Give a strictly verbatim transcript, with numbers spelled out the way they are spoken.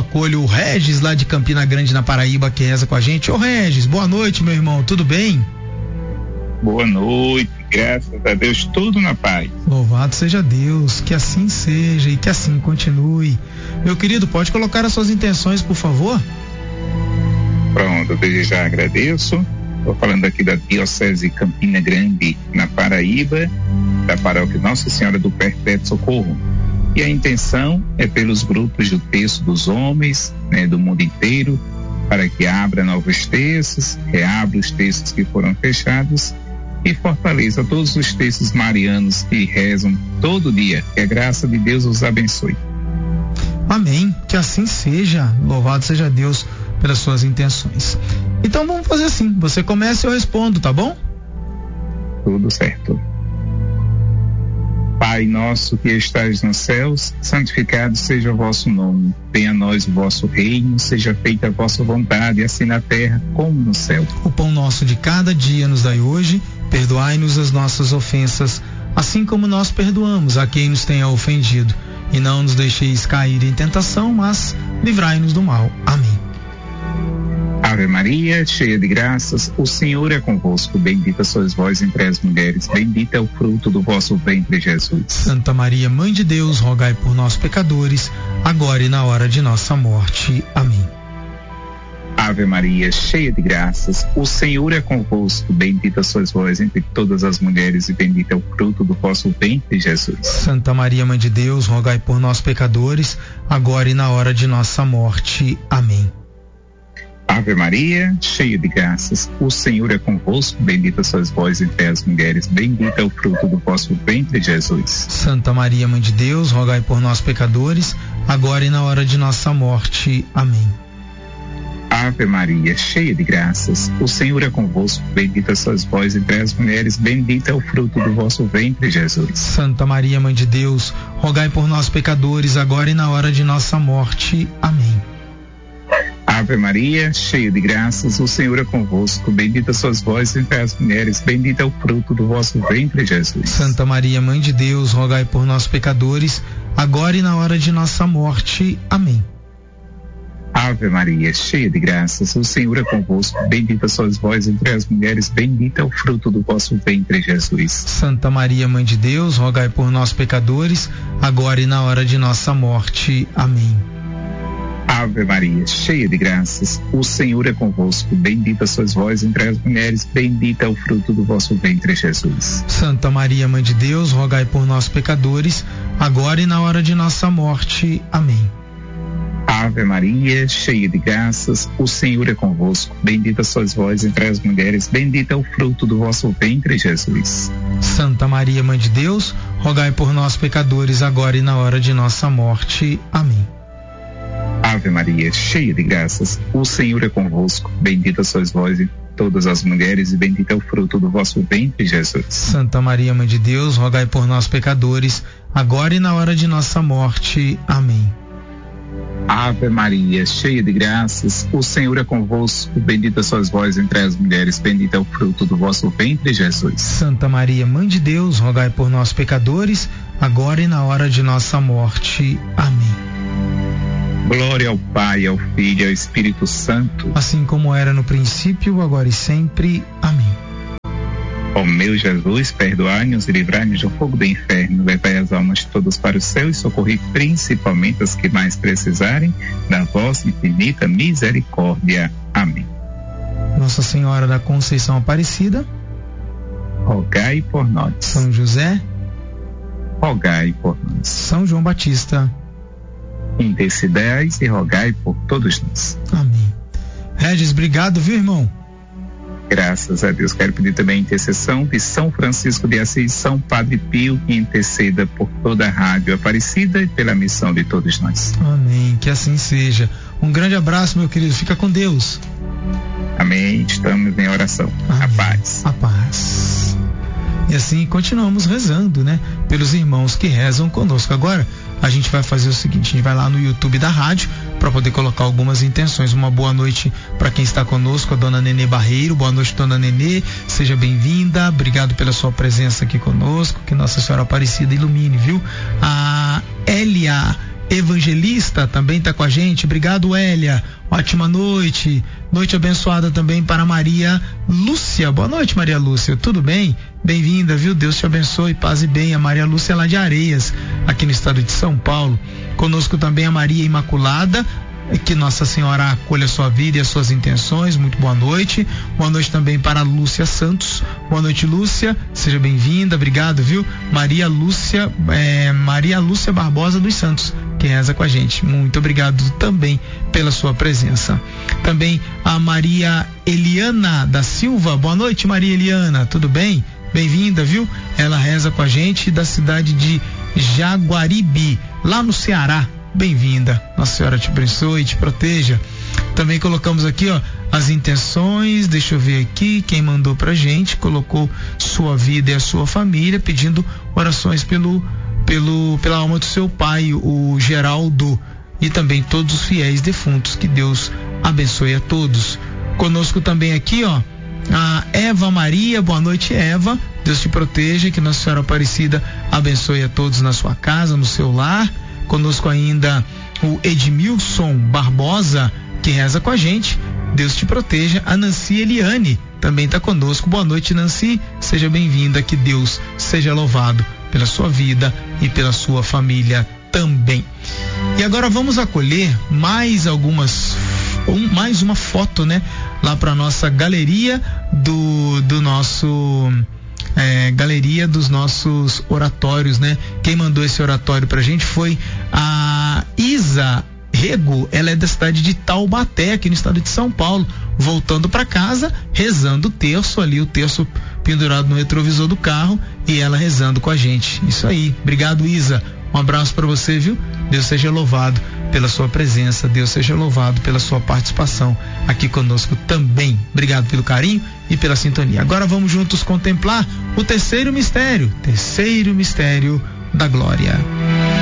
acolho o Regis lá de Campina Grande, na Paraíba, que reza com a gente. Ô Regis, boa noite, meu irmão, tudo bem? Boa noite, graças a Deus, tudo na paz. Louvado seja Deus, que assim seja e que assim continue. Meu querido, pode colocar as suas intenções, por favor? Pronto, desde já agradeço. Estou falando aqui da Diocese Campina Grande, na Paraíba, da paróquia Nossa Senhora do Perpétuo Socorro. E a intenção é pelos grupos do Terço dos Homens, né, do mundo inteiro, para que abra novos terços, reabra os terços que foram fechados e fortaleça todos os terços marianos que rezam todo dia. Que a graça de Deus os abençoe. Amém, que assim seja. Louvado seja Deus pelas suas intenções. Então vamos fazer assim, você começa e eu respondo, tá bom? Tudo certo. Pai nosso que estais nos céus, santificado seja o vosso nome. Venha a nós o vosso reino, seja feita a vossa vontade, assim na terra como no céu. O pão nosso de cada dia nos dai hoje, perdoai-nos as nossas ofensas, assim como nós perdoamos a quem nos tenha ofendido. E não nos deixeis cair em tentação, mas livrai-nos do mal. Amém. Ave Maria, cheia de graças, o Senhor é convosco. Bendita sois vós entre as mulheres, bendito é o fruto do vosso ventre, Jesus. Santa Maria, Mãe de Deus, rogai por nós, pecadores, agora e na hora de nossa morte. Amém. Ave Maria, cheia de graças, o Senhor é convosco. Bendita sois vós entre todas as mulheres, e bendito é o fruto do vosso ventre, Jesus. Santa Maria, Mãe de Deus, rogai por nós, pecadores, agora e na hora de nossa morte. Amém. Ave Maria, cheia de graças, o Senhor é convosco. Bendita sois vós entre as mulheres, bendito é o fruto do vosso ventre, Jesus. Santa Maria, Mãe de Deus, rogai por nós, pecadores, agora e na hora de nossa morte. Amém. Ave Maria, cheia de graças, o Senhor é convosco. Bendita sois vós entre as mulheres, bendito é o fruto do vosso ventre, Jesus. Santa Maria, Mãe de Deus, rogai por nós, pecadores, agora e na hora de nossa morte. Amém. Ave Maria, cheia de graças, o Senhor é convosco. Bendita sois vós entre as mulheres, bendito é o fruto do vosso ventre, Jesus. Santa Maria, Mãe de Deus, rogai por nós, pecadores, agora e na hora de nossa morte. Amém. Ave Maria, cheia de graças, o Senhor é convosco. Bendita sois vós entre as mulheres, bendito é o fruto do vosso ventre, Jesus. Santa Maria, Mãe de Deus, rogai por nós, pecadores, agora e na hora de nossa morte. Amém. Ave Maria, cheia de graças, o Senhor é convosco. Bendita sois vós entre as mulheres, bendito é o fruto do vosso ventre, Jesus. Santa Maria, Mãe de Deus, rogai por nós, pecadores, agora e na hora de nossa morte. Amém. Ave Maria, cheia de graças, o Senhor é convosco. Bendita sois vós entre as mulheres, bendito é o fruto do vosso ventre, Jesus. Santa Maria, Mãe de Deus, rogai por nós, pecadores, agora e na hora de nossa morte. Amém. Ave Maria, cheia de graças, o Senhor é convosco. Bendita sois vós entre todas as mulheres, e bendito é o fruto do vosso ventre, Jesus. Santa Maria, Mãe de Deus, rogai por nós, pecadores, agora e na hora de nossa morte. Amém. Ave Maria, cheia de graças, o Senhor é convosco. Bendita sois vós entre as mulheres, bendito é o fruto do vosso ventre, Jesus. Santa Maria, Mãe de Deus, rogai por nós, pecadores, agora e na hora de nossa morte. Amém. Glória ao Pai, ao Filho e ao Espírito Santo, assim como era no princípio, agora e sempre. Amém. Ó meu Jesus, perdoai-nos e livrai-nos do fogo do inferno, levai as almas todas para o céu e socorrei principalmente as que mais precisarem da vossa infinita misericórdia. Amém. Nossa Senhora da Conceição Aparecida, rogai por nós. São José, rogai por nós. São João Batista, intercedei e rogai por todos nós. Amém. Regis, obrigado, viu, irmão? Graças a Deus. Quero pedir também a intercessão de São Francisco de Assis, São Padre Pio, que interceda por toda a Rádio Aparecida e pela missão de todos nós. Amém, que assim seja. Um grande abraço, meu querido, fica com Deus. Amém, estamos em oração. Amém. A paz. A paz. E assim continuamos rezando, né? Pelos irmãos que rezam conosco. Agora a gente vai fazer o seguinte, a gente vai lá no YouTube da rádio para poder colocar algumas intenções. Uma boa noite para quem está conosco, a dona Nenê Barreiro. Boa noite, dona Nenê, seja bem-vinda, obrigado pela sua presença aqui conosco, que Nossa Senhora Aparecida ilumine, viu? A Elia Evangelista também está com a gente. Obrigado, Hélia. Ótima noite. Noite abençoada também para Maria Lúcia. Boa noite, Maria Lúcia. Tudo bem? Bem-vinda, viu? Deus te abençoe, paz e bem. A Maria Lúcia é lá de Areias, aqui no estado de São Paulo. Conosco também a Maria Imaculada. Que Nossa Senhora acolha a sua vida e as suas intenções. Muito boa noite. Boa noite também para a Lúcia Santos. Boa noite, Lúcia. Seja bem-vinda. Obrigado, viu? Maria Lúcia, é, Maria Lúcia Barbosa dos Santos, que reza com a gente. Muito obrigado também pela sua presença. Também a Maria Eliana da Silva. Boa noite, Maria Eliana. Tudo bem? Bem-vinda, viu? Ela reza com a gente da cidade de Jaguaribe, lá no Ceará. Bem-vinda. Nossa Senhora te abençoe e te proteja. Também colocamos aqui, ó, as intenções. Deixa eu ver aqui quem mandou pra gente. Colocou sua vida e a sua família, pedindo orações pelo, pelo, pela alma do seu pai, o Geraldo, e também todos os fiéis defuntos. Que Deus abençoe a todos. Conosco também aqui, ó, a Eva Maria. Boa noite, Eva. Deus te proteja, que Nossa Senhora Aparecida abençoe a todos na sua casa, no seu lar. Conosco ainda o Edmilson Barbosa, que reza com a gente. Deus te proteja. A Nancy Eliane também está conosco. Boa noite, Nancy. Seja bem-vinda. Que Deus seja louvado pela sua vida e pela sua família também. E agora vamos acolher mais algumas, um, mais uma foto, né? Lá para nossa galeria do, do nosso... É, galeria dos nossos oratórios, né? Quem mandou esse oratório pra gente foi a Isa Rego. Ela é da cidade de Taubaté, aqui no estado de São Paulo, voltando para casa, rezando o terço ali, o terço pendurado no retrovisor do carro, e ela rezando com a gente. Isso aí. Obrigado, Isa. Um abraço para você, viu? Deus seja louvado pela sua presença, Deus seja louvado pela sua participação aqui conosco também. Obrigado pelo carinho e pela sintonia. Agora vamos juntos contemplar o terceiro mistério, terceiro mistério da glória.